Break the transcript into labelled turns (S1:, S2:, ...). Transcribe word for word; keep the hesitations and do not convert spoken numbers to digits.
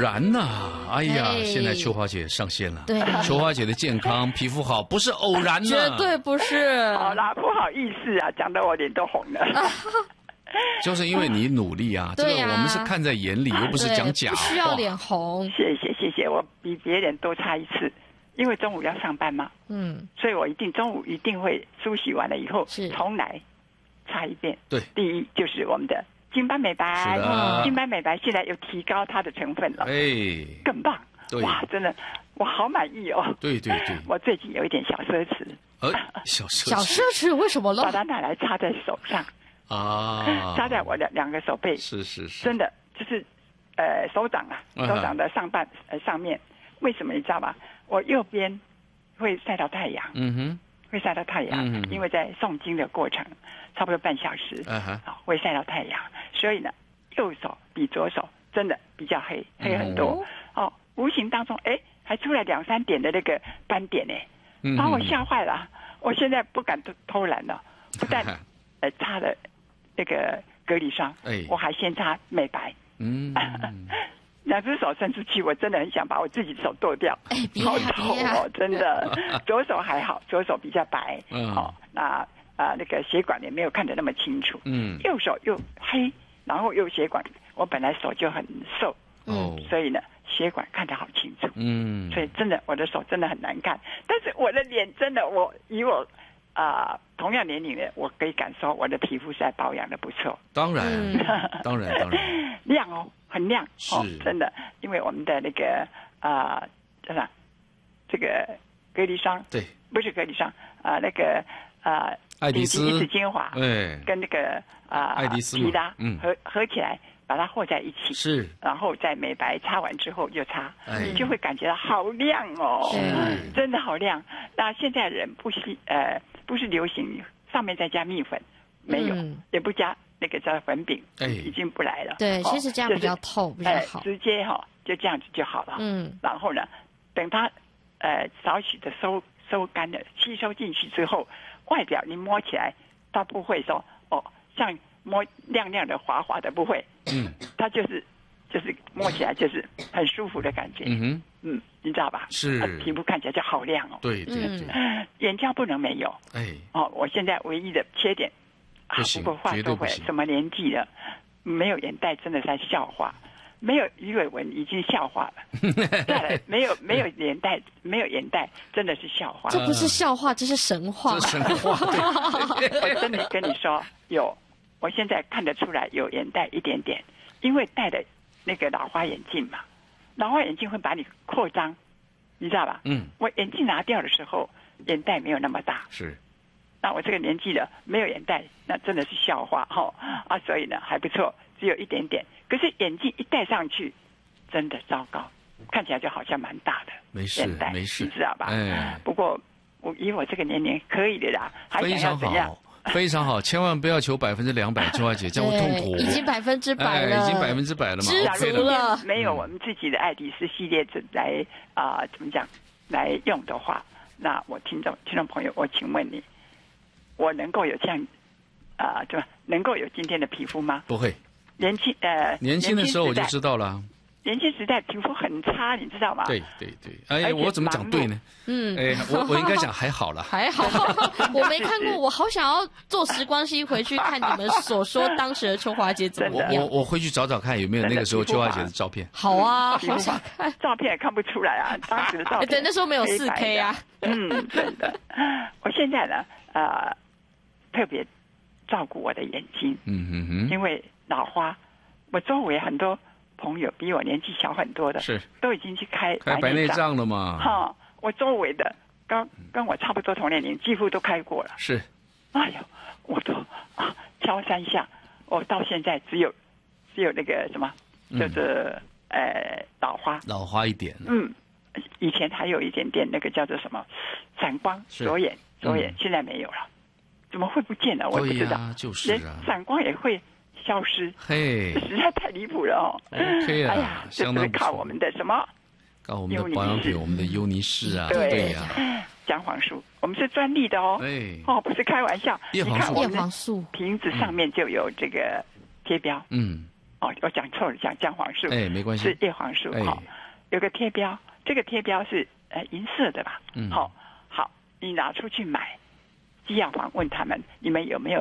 S1: 然呐！哎呀，现在秋华姐上线了。
S2: 对，
S1: 秋华姐的健康、皮肤好，不是偶然呐，
S2: 绝对不是。
S3: 好啦，不好意思啊，讲得我脸都红了。
S1: 就是因为你努力啊，这个我们是看在眼里，又不是讲假话。
S2: 不需要脸红。
S3: 谢谢谢谢，我比别人多擦一次，因为中午要上班嘛。嗯，所以我一定中午一定会梳洗完了以后，重来擦一遍。
S1: 对，
S3: 第一就是我们的金斑美白，金斑美白现在有提高它的成分了，哎，更棒。哇，真的，我好满意哦。
S1: 对对对，
S3: 我最近有一点小奢侈。
S1: 呃，小奢侈，
S2: 小奢侈为什么呢？
S3: 把它拿来擦在手上。啊，插在我的两个手背，
S1: 是是是，
S3: 真的就是，呃，手掌啊，手掌的上半呃上面，为什么你知道吗？我右边会晒到太阳，嗯哼，会晒到太阳，嗯、因为在诵经的过程，差不多半小时，啊、uh huh. 会晒到太阳，所以呢，右手比左手真的比较黑，黑很多，嗯、哦，无形当中，哎，还出来两三点的那个斑点呢，把我吓坏了，我现在不敢偷偷懒了，不但呃擦了。这个隔离霜，哎，我还先擦美白，嗯，两只手伸出去，我真的很想把我自己的手剁掉，哎，好丑哦，真的。左手还好，左手比较白，嗯，哦，那啊、呃、那个血管也没有看得那么清楚，嗯，右手又黑，然后又血管，我本来手就很瘦，嗯，所以呢血管看得好清楚，嗯，所以真的我的手真的很难看，但是我的脸真的，我以我。啊、呃，同样年龄的，我可以感受我的皮肤在保养的不错。
S1: 当然，嗯、当然，当然，
S3: 亮哦，很亮，
S1: 是、
S3: 哦、真的。因为我们的那个啊，真、呃、的这个隔离霜，
S1: 对，
S3: 不是隔离霜啊、呃，那个啊，
S1: 呃、爱迪丝
S3: 一次精华，
S1: 对，
S3: 跟那个啊，
S1: 爱迪丝
S3: 皮拉，嗯，合合起来。把它和在一起，
S1: 是，
S3: 然后在美白擦完之后就擦，哎、你就会感觉到好亮哦，
S1: 是，
S3: 真的好亮。那现在人不是呃不是流行上面再加蜜粉，没有，嗯、也不加那个叫粉饼，哎、已经不来了。
S2: 对，其实这样比较透，就是、比较好，
S3: 呃、直接哈、哦、就这样子就好了。嗯，然后呢，等它呃少许的收收干了，吸收进去之后，外表你摸起来，它不会说哦像。摸亮亮的滑滑的不会，嗯，它就是就是摸起来就是很舒服的感觉，嗯哼，嗯，你知道吧？
S1: 是，
S3: 皮肤看起来就好亮哦。
S1: 对对对，
S3: 嗯、眼胶不能没有，哎，哦，我现在唯一的缺点，
S1: 不行，
S3: 啊、不过话说回来，什么年纪了，没有眼袋真的在笑话，没有鱼尾纹已经笑话了，再来没有没有眼袋，没有眼袋真的是笑话，
S2: 这不是笑话，这是神话，
S1: 这是神话。
S3: 我真的跟你说有。我现在看得出来有眼袋一点点，因为戴的那个老花眼镜嘛，老花眼镜会把你扩张，你知道吧？嗯。我眼镜拿掉的时候，眼袋没有那么大。
S1: 是。
S3: 那我这个年纪了，没有眼袋，那真的是笑话哈、哦、啊！所以呢还不错，只有一点点。可是眼镜一戴上去，真的糟糕，看起来就好像蛮大的。
S1: 没事，
S3: 眼袋
S1: 没事，
S3: 你知道吧？
S1: 哎。
S3: 不过我以我这个年龄可以的啦，还想要怎样？
S1: 非常好，千万不要求百分之两百，秋华姐这样会痛苦。
S2: 已经百分之百了、
S1: 哎，已经百分之百了嘛，
S2: 知足了。
S3: 没有我们自己的爱迪丝系列来啊、呃，怎么讲来用的话，那我听众听众朋友，我请问你，我能够有这样啊、呃，对吧？能够有今天的皮肤吗？
S1: 不会。
S3: 年轻呃，
S1: 年轻的时候我就知道了。
S3: 年轻时代皮肤很差，你知道吗？
S1: 对对对，哎，我怎么讲对呢？嗯，哎，我我应该讲还好啦。
S2: 还好，我没看过，我好想要坐时光机回去看你们所说当时的秋华姐怎么样。
S1: 我我回去找找看有没有那个时候秋华姐的照片。
S2: 好啊，好想看。
S3: 照片也看不出来啊，当时的照片。
S2: 对，那时候没有四 K 啊。
S3: 嗯，真的。我现在呢，呃，特别照顾我的眼睛。嗯嗯嗯。因为老花，我周围很多。朋友比我年纪小很多的，
S1: 是都
S3: 已经去开
S1: 开白内障了嘛？
S3: 哈，我周围的跟跟我差不多同年龄，几乎都开过了。
S1: 是，
S3: 哎呦，我都啊敲三下，我到现在只有只有那个什么，就是、嗯、呃老花，
S1: 老花一点。
S3: 嗯，以前还有一点点那个叫做什么散光，左眼左眼、嗯、现在没有了，怎么会不见了？我也不知道，
S1: 啊、就是啊，
S3: 散光也会。消失，
S1: 嘿，
S3: 实在太离谱了哦。
S1: OK 啊，
S3: 哎呀，相当靠我们的什么？
S1: 靠我们的保养品，我们的优尼士啊，
S3: 对
S1: 呀、
S3: 啊，姜黄素，我们是专利的哦。
S1: 哎，
S3: 哦，不是开玩笑。
S1: 叶黄素，
S2: 叶黄素
S3: 瓶子上面就有这个贴标。
S1: 嗯，
S3: 哦，我讲错了，讲姜黄素，
S1: 哎，没关系，
S3: 是叶黄素，好、哦，有个贴标，这个贴标是呃银色的吧？嗯，好、哦，好，你拿出去买，机药房问他们，你们有没有